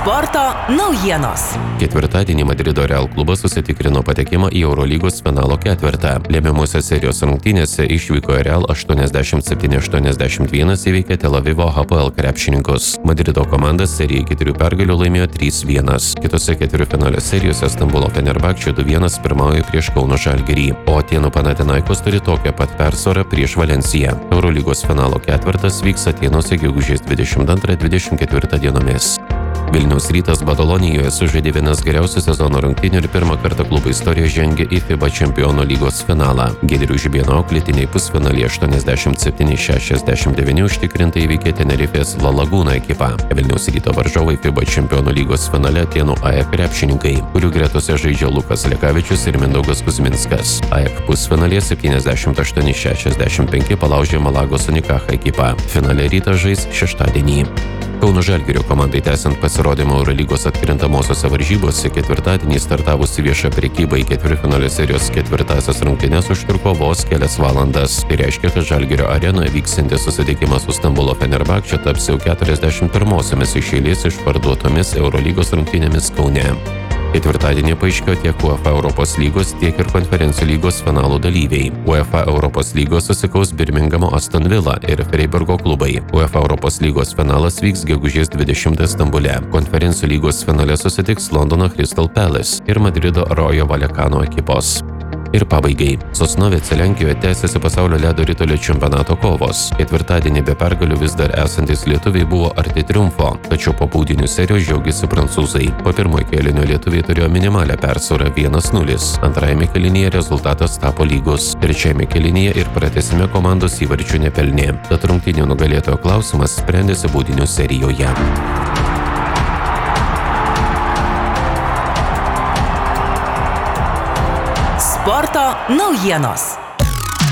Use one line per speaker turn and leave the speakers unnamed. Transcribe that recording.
Sporto naujienos.
Ketvirtadienį Madrido Real klubas susitikrino patekimą į Eurolygos finalo ketvertą. Lemiamose serijos rungtynėse išvykoje Real 87-81 įveikė Tel Avivo HPL krepšininkus. Madrido komanda seriją 4 pergalių laimėjo 3-1. Kitose ketvirtfinalio serijose Stambulo Fenerbahčė 2-1 pirmauja prieš Kauno Žalgirį, o Atėnų Panathinaikos turi tokią pat persvarą prieš Valenciją. Eurolygos finalo ketvertas vyks Atėnuose gegužės 22-24 dienomis. Vilniaus Rytas Badalonijoje sužaidė vienas geriausių sezono rungtynių ir pirmą kartą klubo istorijoje žengė į FIBA Čempionų lygos finalą. Giedrių Žibėno auklėtiniai pusfinalyje 87-69 užtikrintai įveikė Tenerifės La Laguna ekipą. Vilniaus Ryto varžovai FIBA Čempionų lygos finale Atėnų AEK krepšininkai, kurių gretose žaidžia Lukas Lekavičius ir Mindaugas Kuzminskas. AEK pusfinalyje 78-65 palaužė Malagos Unicaja ekipą. Finale Rytas žais šeštadienį. Kauno Žalgirio komandai tęsiant pasirodymą Eurolygos atkrintamosiose varžybose ketvirtadienį startavusi vieša prekyba į ketvirtfinalio serijos ketvirtąsias rungtynes užtruko vos kelias valandas. Tai reiškia, kad Žalgirio arenoje vyksiantis susitikimas su Stambulo Fenerbahčė taps jau 41-osiomis iš eilės išparduotomis Eurolygos rungtynėmis Kaune. Ketvirtadienį paaiškėjo tiek UEFA Europos lygos, tiek ir konferencijų lygos finalų dalyviai. UEFA Europos lygos susikaus Birmingamo Aston Villa ir Freiburgo klubai. UEFA Europos lygos finalas vyks gegužės 20 Stambule. Konferencijų lygos finale susitiks Londono Crystal Palace ir Madrido Rayo Vallecano ekipos. Ir pabaigai. Sosnovece Lenkijoje tęsiasi pasaulio ledo ritulio čempionato kovos. Ketvirtadienį be pergalių vis dar esantis lietuviai buvo arti triumfo, tačiau po baudinių serijos džiaugėsi prancūzai. Po pirmojo kėlinio lietuviai turėjo minimalią persvarą 1-0. Antrajame kėlinyje rezultatas tapo lygus. Trečiajame kėlinyje ir pratęsime komandos įvarčių nepelnė. Tad rungtynių nugalėtojo klausimas sprendėsi baudinių serijoje.
Sporto naujienos.